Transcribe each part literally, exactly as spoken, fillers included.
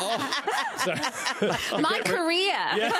So, My career.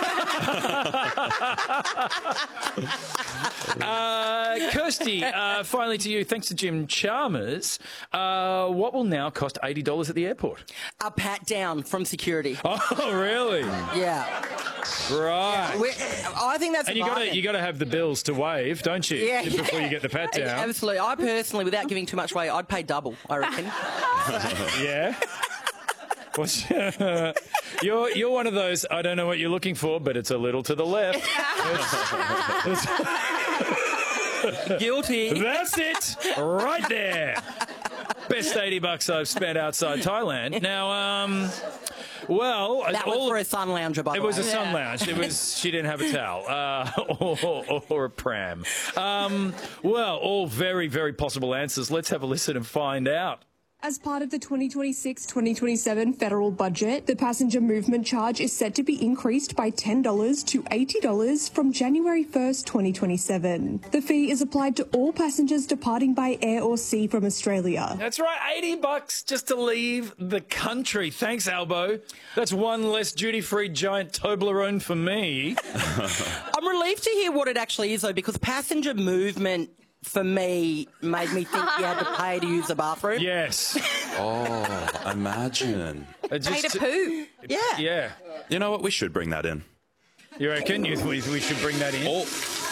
uh, Kirsty, uh, finally to you. Thanks to Jim Chalmers. Uh, what will now cost eighty dollars at the airport? A pat down from security. Oh, really? Yeah. Right. We're, I think that's And a you got to bargain. you got to have the bills to wave, don't you? Yeah, Before yeah. you get the pat down. Absolutely. I personally, without giving too much away, I'd pay double, I reckon. Yeah. What's, you're you're one of those. I don't know what you're looking for, but it's a little to the left. It's- it's- Guilty. That's it, right there. Best eighty bucks I've spent outside Thailand. Now, um, well, That all was for a sun lounger, by It the was way. a sun lounge. It was. She didn't have a towel uh, or, or, or a pram. Um, well, all very, very possible answers. Let's have a listen and find out. As part of the twenty twenty-six twenty twenty-seven federal budget, the passenger movement charge is set to be increased by ten dollars to eighty dollars from January first, twenty twenty-seven. The fee is applied to all passengers departing by air or sea from Australia. That's right, eighty bucks just to leave the country. Thanks, Albo. That's one less duty-free giant Toblerone for me. I'm relieved to hear what it actually is, though, because passenger movement, for me, made me think you had to pay to use the bathroom. Yes. Oh, imagine. Uh, just Pay to poo. Yeah. Yeah. You know what? We should bring that in. You reckon you, we, we should bring that in? Oh.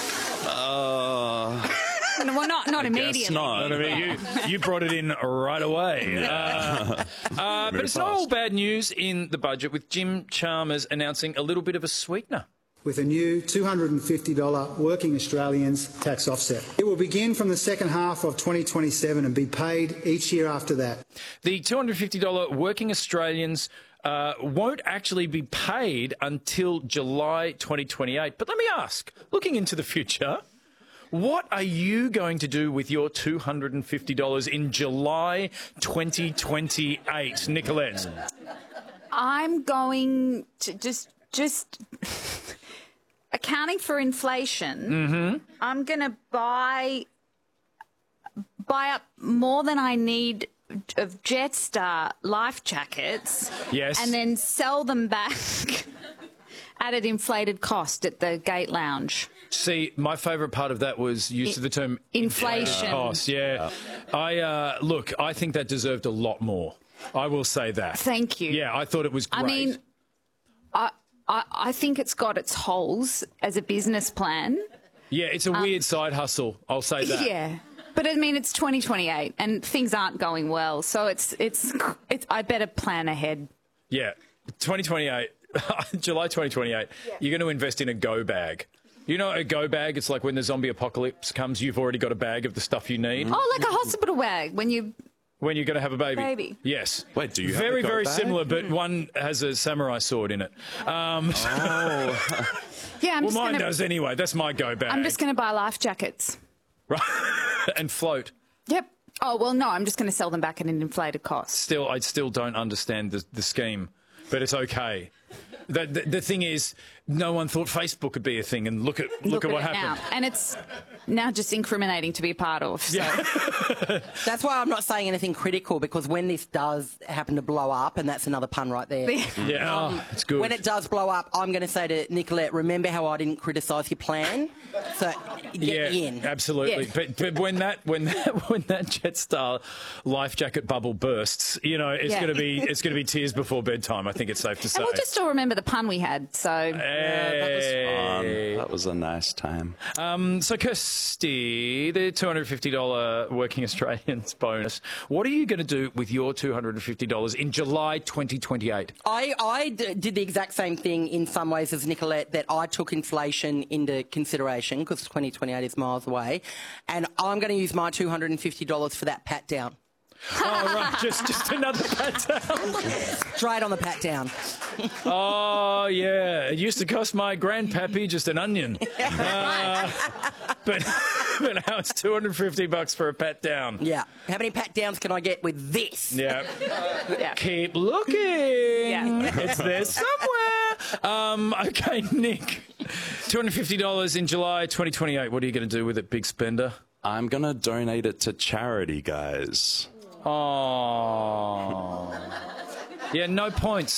Uh, No, well, not not guess immediately. not. I mean, you, you brought it in right away. Uh, uh, but it's not all bad news in the budget, with Jim Chalmers announcing a little bit of a sweetener. With a new two hundred fifty dollars Working Australians tax offset. It will begin from the second half of twenty twenty-seven and be paid each year after that. The two hundred fifty dollars Working Australians uh, won't actually be paid until July twenty twenty-eight. But let me ask, looking into the future, what are you going to do with your two hundred fifty dollars in July twenty twenty-eight, Nicolette? I'm going to just just accounting for inflation. Mm-hmm. I'm going to buy buy up more than I need of Jetstar life jackets. Yes. And then sell them back at an inflated cost at the Gate Lounge. See, my favourite part of that was use of the term Inflation. cost. Yeah, I uh, look. I think that deserved a lot more. I will say that. Thank you. Yeah, I thought it was great. I mean, I, I I think it's got its holes as a business plan. yeah, it's a weird side hustle. I'll say that. Yeah. But I mean, it's twenty twenty-eight and things aren't going well. So it's, it's, it's, I better plan ahead. Yeah, twenty twenty-eight, July twenty twenty-eight. You're going to invest in a go bag. You know, a go bag. It's like when the zombie apocalypse comes, you've already got a bag of the stuff you need. Oh, like a hospital bag when you, When you're going to have a baby. Baby. Yes. Wait, do you have very a go very bag? similar, but one has a samurai sword in it. Um, oh. yeah, I'm well, just mine gonna, does anyway. That's my go bag. I'm just going to buy life jackets. Right. And float. Yep. Oh, well, no, I'm just going to sell them back at an inflated cost. Still, I still don't understand the, the scheme, but it's okay. The, the, the thing is, no one thought Facebook could be a thing, and look at look, at what it happened. now. And it's now just incriminating to be a part of. So. Yeah. That's why I'm not saying anything critical, because when this does happen to blow up, and that's another pun right there. Yeah, oh, it's good. When it does blow up, I'm going to say to Nicolette, remember how I didn't criticise your plan? So get yeah, me in. absolutely. Yeah. But, but when that when that when that Jetstar life jacket bubble bursts, you know, it's Yeah. going to be it's going to be tears before bedtime. I think it's safe to say. And we'll just all remember the pun we had. So Hey. Um, that was a nice time. Um, so, Kirsty, the two hundred fifty dollars Working Australians bonus, what are you going to do with your two hundred fifty dollars in July twenty twenty-eight? I, I d- did the exact same thing in some ways as Nicolette, that I took inflation into consideration, because twenty twenty-eight is miles away, and I'm going to use my two hundred fifty dollars for that pat down. Oh, right, just, just another pat down. Straight on the pat down. Oh, yeah. It used to cost my grandpappy just an onion. Uh, but, but now it's two hundred fifty bucks for a pat down. Yeah. How many pat downs can I get with this? Yeah. yeah. Keep looking. Yeah. It's there somewhere. Um, okay, Nick. two hundred fifty dollars in July twenty twenty-eight. What are you going to do with it, big spender? I'm going to donate it to charity, guys. Oh. Yeah, no points.